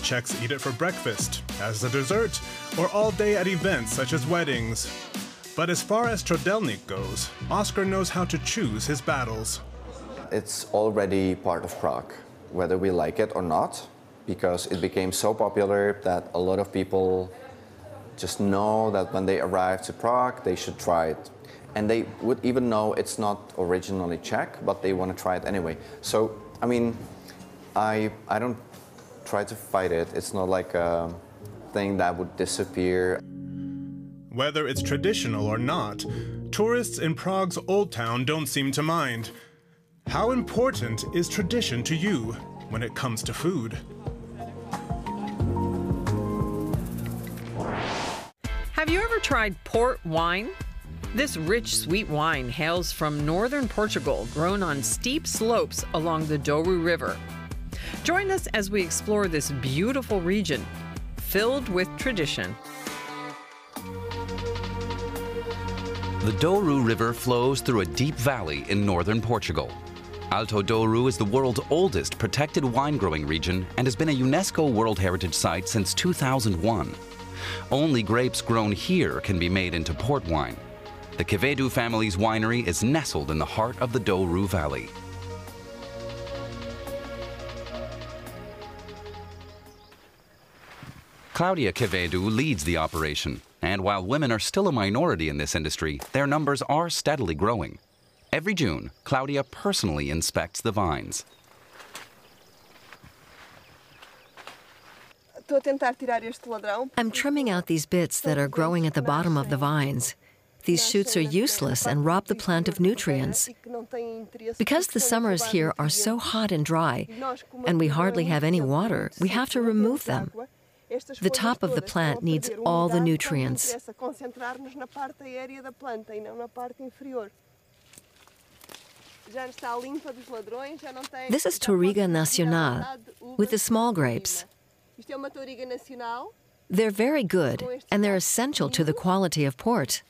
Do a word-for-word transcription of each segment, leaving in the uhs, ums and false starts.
Czechs eat it for breakfast, as a dessert, or all day at events such as weddings. But as far as Trdelník goes, Oskar knows how to choose his battles. It's already part of Prague, whether we like it or not, because it became so popular that a lot of people just know that when they arrive to Prague, they should try it. And they would even know it's not originally Czech, but they want to try it anyway. So, I mean, I, I don't try to fight it. It's not like a thing that would disappear. Whether it's traditional or not, tourists in Prague's Old Town don't seem to mind. How important is tradition to you when it comes to food? Have you ever tried port wine? This rich, sweet wine hails from northern Portugal, grown on steep slopes along the Douro River. Join us as we explore this beautiful region, filled with tradition. The Douro River flows through a deep valley in northern Portugal. Alto Douro is the world's oldest protected wine-growing region and has been a UNESCO World Heritage Site since two thousand one. Only grapes grown here can be made into port wine. The Quevedo family's winery is nestled in the heart of the Douro Valley. Claudia Quevedo leads the operation, and while women are still a minority in this industry, their numbers are steadily growing. Every June, Claudia personally inspects the vines. I'm trimming out these bits that are growing at the bottom of the vines. These shoots are useless and rob the plant of nutrients. Because the summers here are so hot and dry, and we hardly have any water, we have to remove them. The top of the plant needs all the nutrients. This is Touriga Nacional, with the small grapes. They're very good, and they're essential to the quality of port.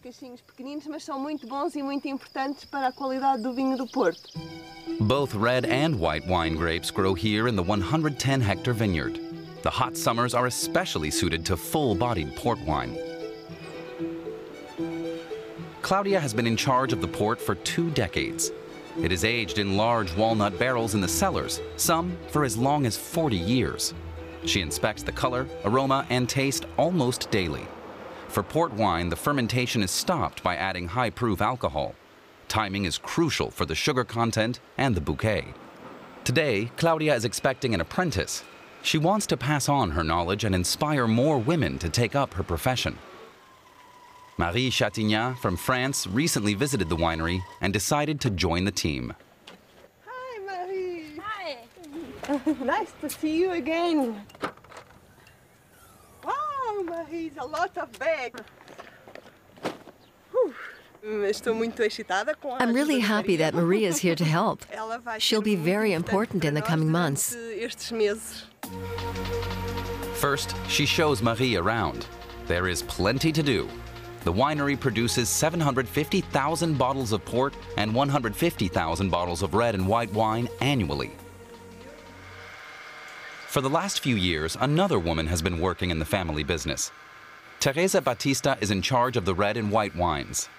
Both red and white wine grapes grow here in the one hundred ten hectare vineyard. The hot summers are especially suited to full-bodied port wine. Claudia has been in charge of the port for two decades. It is aged in large walnut barrels in the cellars, some for as long as forty years. She inspects the color, aroma, and taste almost daily. For port wine, the fermentation is stopped by adding high-proof alcohol. Timing is crucial for the sugar content and the bouquet. Today, Claudia is expecting an apprentice. She wants to pass on her knowledge and inspire more women to take up her profession. Marie Chatignac from France recently visited the winery and decided to join the team. Hi, Marie. Hi. Nice to see you again. Wow, Marie, a lot of bag. I'm really happy that Maria is here to help. She'll be very important in the coming months. First, she shows Marie around. There is plenty to do. The winery produces seven hundred fifty thousand bottles of port and one hundred fifty thousand bottles of red and white wine annually. For the last few years, another woman has been working in the family business. Teresa Batista is in charge of the red and white wines.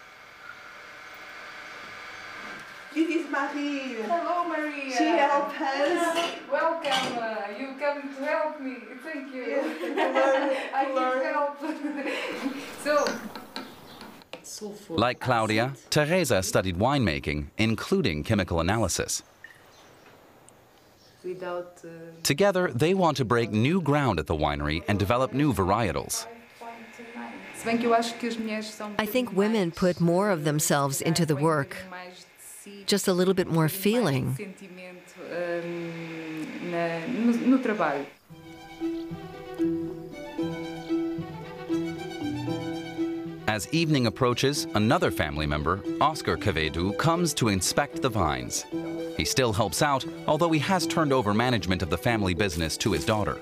This is Marie. Hello, Maria. She helped us. Welcome. Uh, you come to help me. Thank you. Yes, to learn, I to need learn. help. so. Like Claudia, Teresa studied winemaking, including chemical analysis. Without, uh, Together, they want to break new ground at the winery and develop new varietals. I think women put more of themselves into the work, just a little bit more feeling. As evening approaches, another family member, Oskar Quevedo, comes to inspect the vines. He still helps out, although he has turned over management of the family business to his daughter.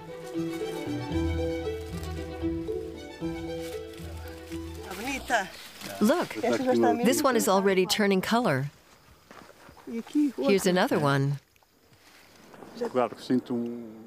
Look, this one is already turning color. Here's another one.